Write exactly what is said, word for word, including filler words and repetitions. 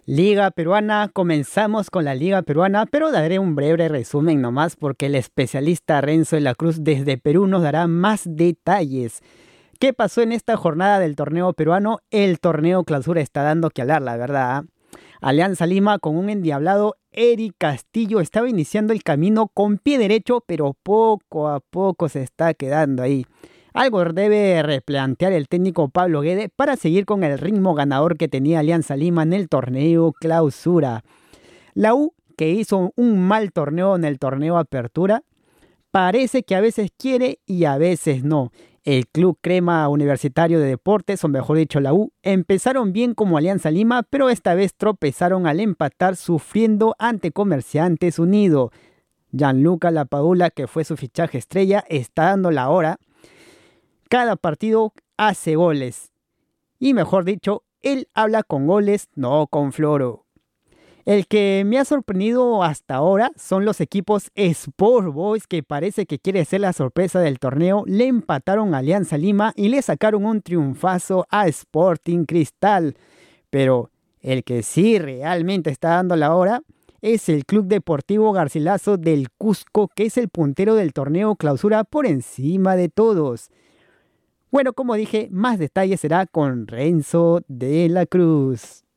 Liga Peruana, comenzamos con la Liga Peruana, pero daré un breve resumen nomás porque el especialista Renzo de la Cruz desde Perú nos dará más detalles. ¿Qué pasó en esta jornada del torneo peruano? El torneo clausura está dando que hablar, la verdad. ¿Ah? Alianza Lima con un endiablado Eric Castillo estaba iniciando el camino con pie derecho, pero poco a poco se está quedando ahí. Algo debe replantear el técnico Pablo Guede para seguir con el ritmo ganador que tenía Alianza Lima en el torneo clausura. La U, que hizo un mal torneo en el torneo apertura, parece que a veces quiere y a veces no. El Club Crema Universitario de Deportes, o mejor dicho la U, empezaron bien como Alianza Lima, pero esta vez tropezaron al empatar sufriendo ante Comerciantes Unido. Gianluca Lapadula, que fue su fichaje estrella, está dando la hora. Cada partido hace goles. Y mejor dicho, él habla con goles, no con floro. El que me ha sorprendido hasta ahora son los equipos Sport Boys, que parece que quiere ser la sorpresa del torneo. Le empataron a Alianza Lima y le sacaron un triunfazo a Sporting Cristal. Pero el que sí realmente está dando la hora es el Club Deportivo Garcilaso del Cusco, que es el puntero del torneo clausura por encima de todos. Bueno, como dije, más detalles será con Renzo de la Cruz.